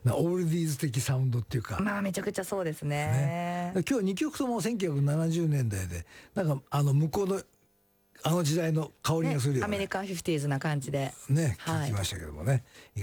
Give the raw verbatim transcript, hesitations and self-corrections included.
なオールディーズ的サウンドっていうか、 まあめちゃくちゃそうですね。 ね、今日にきょくともせんきゅうひゃくななじゅうねんだいでなんかあの向こうのあの時代の香りがするよね。 ね、アメリカンフィフティーズな感じでね、 はい、 聞きましたけどもね。